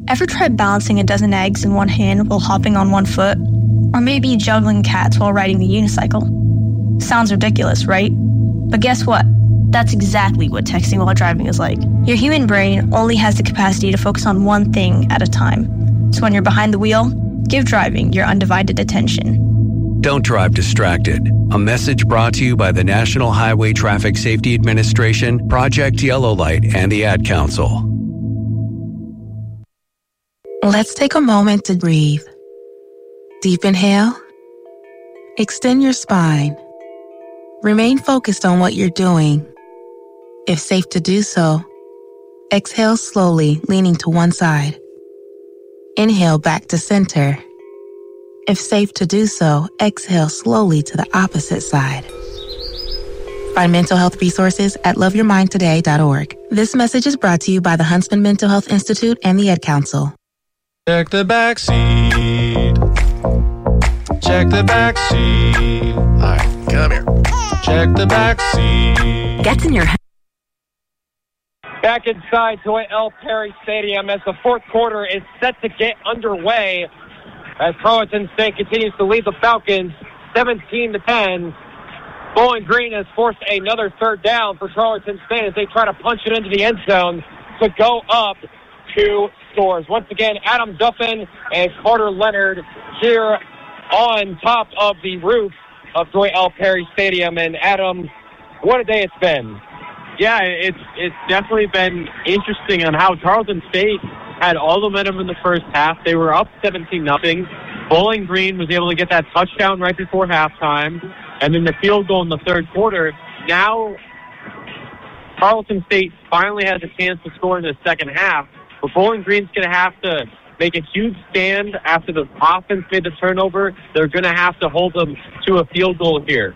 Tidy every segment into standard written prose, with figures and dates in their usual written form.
Ever tried balancing a dozen eggs in one hand while hopping on one foot? Or maybe juggling cats while riding the unicycle? Sounds ridiculous, right? But guess what? That's exactly what texting while driving is like. Your human brain only has the capacity to focus on one thing at a time. So when you're behind the wheel, give driving your undivided attention. Don't drive distracted. A message brought to you by the National Highway Traffic Safety Administration, Project Yellow Light, and the Ad Council. Let's take a moment to breathe. Deep inhale. Extend your spine. Remain focused on what you're doing. If safe to do so, exhale slowly, leaning to one side. Inhale back to center. If safe to do so, exhale slowly to the opposite side. Find mental health resources at loveyourmindtoday.org. This message is brought to you by the Huntsman Mental Health Institute and the Ad Council. Check the back seat. Check the back seat. All right, come here. Check the back seat. Gets in your head. Back inside Dwight L. Perry Stadium as the fourth quarter is set to get underway as Tarleton State continues to lead the Falcons 17-10. Bowling Green has forced another third down for Tarleton State as they try to punch it into the end zone to go up 2 scores. Once again, Adam Duffin and Carter Leonard here on top of the roof of Dwight L. Perry Stadium. And Adam, what a day it's been. Yeah, it's definitely been interesting on how Tarleton State had all the momentum in the first half. They were up 17-0. Bowling Green was able to get that touchdown right before halftime, and then the field goal in the third quarter. Now, Tarleton State finally has a chance to score in the second half, but Bowling Green's going to have to make a huge stand after the offense made the turnover. They're going to have to hold them to a field goal here.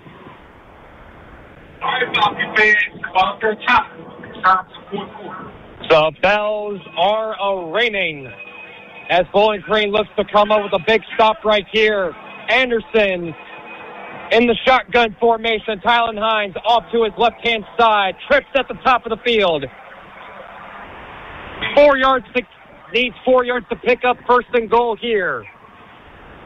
The bells are a-ringing as Bowling Green looks to come up with a big stop right here. Anderson in the shotgun formation. Tylen Hines off to his left-hand side. Trips at the top of the field. 4 yards needs 4 yards to pick up first and goal here.